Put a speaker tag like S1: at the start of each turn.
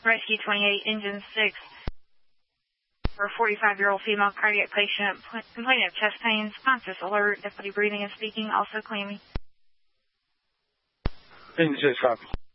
S1: Rescue 28, Engine 6. For a 45-year-old female cardiac patient complaining of chest pains, conscious, alert, difficulty breathing and speaking, also claiming.
S2: Engine 6, copy.